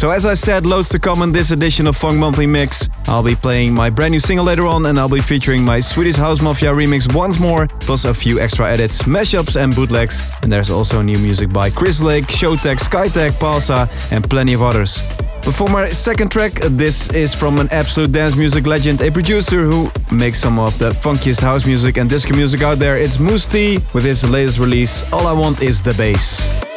So as I said, loads to come in this edition of Funk Monthly Mix. I'll be playing my brand new single later on, and I'll be featuring my Swedish House Mafia remix once more, plus a few extra edits, mashups and bootlegs. And there's also new music by Chris Lake, Showtek, Skytek, Palsa and plenty of others. But for my second track, this is from an absolute dance music legend, a producer who makes some of the funkiest house music and disco music out there. It's Mousse T with his latest release, All I Want Is The Bass.